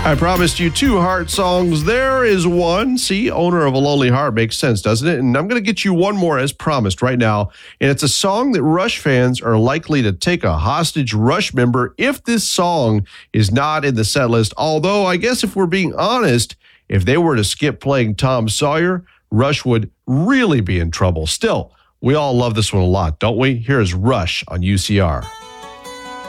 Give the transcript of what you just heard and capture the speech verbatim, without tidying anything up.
I promised you two heart songs. There is one. See, Owner of a Lonely Heart makes sense, doesn't it? And I'm going to get you one more as promised right now. And it's a song that Rush fans are likely to take a hostage Rush member if this song is not in the set list. Although, I guess if we're being honest, if they were to skip playing Tom Sawyer, Rush would really be in trouble. Still, we all love this one a lot, don't we? Here is Rush on U C R.